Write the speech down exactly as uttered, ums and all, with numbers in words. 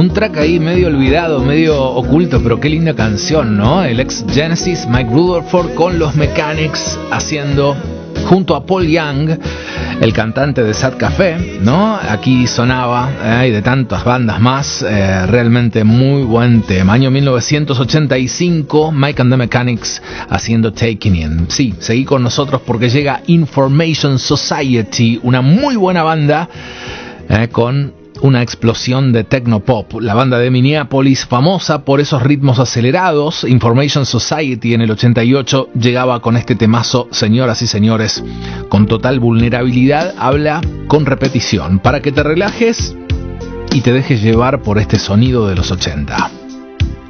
Un track ahí medio olvidado, medio oculto, pero qué linda canción, ¿no? El ex Genesis, Mike Rutherford, con los Mechanics, haciendo junto a Paul Young, el cantante de Sad Café, ¿no? Aquí sonaba, eh, y de tantas bandas más, eh, realmente muy buen tema. Año mil novecientos ochenta y cinco, Mike and the Mechanics haciendo Taking In. Sí, seguí con nosotros porque llega Information Society, una muy buena banda, eh, con una explosión de technopop. La banda de Minneapolis, famosa por esos ritmos acelerados. Information Society en el ochenta y ocho llegaba con este temazo, señoras y señores, con total vulnerabilidad, habla con repetición, para que te relajes y te dejes llevar por este sonido de los ochenta.